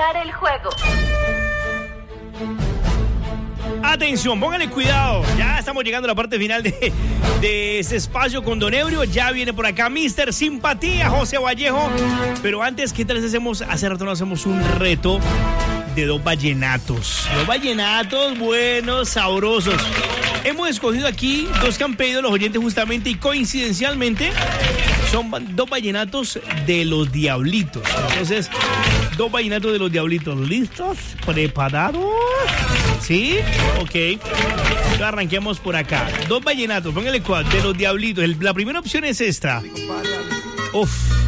comenzar el juego. Atención, pónganle cuidado. Ya estamos llegando a la parte final de ese espacio con Don Ebrio. Ya viene por acá Mr. Simpatía, José Vallejo. Pero antes, ¿qué tal si hace rato no hacemos un reto de dos vallenatos? Dos vallenatos buenos, sabrosos. Hemos escogido aquí dos que han pedido los oyentes justamente y coincidencialmente son dos vallenatos de los Diablitos. Entonces, dos vallenatos de los Diablitos. ¿Listos? ¿Preparados? ¿Sí? Ok. Entonces arranquemos por acá. Dos vallenatos, póngale cuatro, de los Diablitos. La primera opción es esta. Uf.